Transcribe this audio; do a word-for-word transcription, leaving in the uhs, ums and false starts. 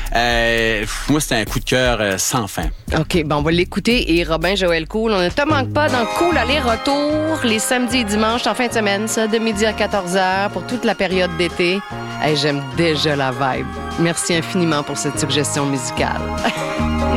Euh, moi, c'était un coup de cœur euh, sans fin. OK, bon, on va l'écouter. Et Robin, Joël Cool, on ne te manque pas dans Cool aller-retour les samedis et dimanches en fin de semaine, ça, de midi à quatorze heures pour toute la période d'été. Hey, j'aime déjà la vibe. Merci infiniment pour cette suggestion musicale.